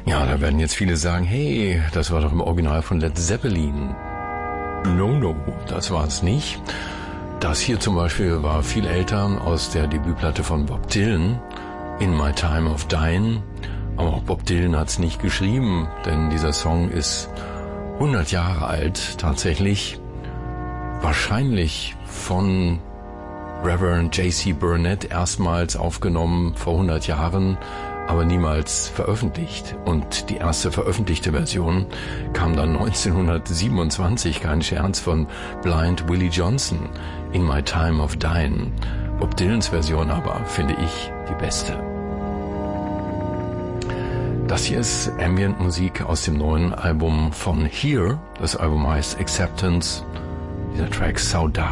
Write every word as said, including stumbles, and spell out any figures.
Ja, da werden jetzt viele sagen, hey, das war doch im Original von Led Zeppelin. No, no, das war es nicht. Das hier zum Beispiel war viel älter, aus der Debütplatte von Bob Dylan, In My Time of Dying. Aber auch Bob Dylan hat es nicht geschrieben, denn dieser Song ist hundert Jahre alt tatsächlich. Wahrscheinlich von Reverend J C Burnett erstmals aufgenommen vor hundert Jahren, aber niemals veröffentlicht. Und die erste veröffentlichte Version kam dann neunzehnhundertsiebenundzwanzig, kein Scherz, von Blind Willie Johnson, In My Time of Dying. Bob Dylans Version aber finde ich die beste. Das hier ist Ambient-Musik aus dem neuen Album von Here. Das Album heißt Acceptance. Dieser Track Saudade.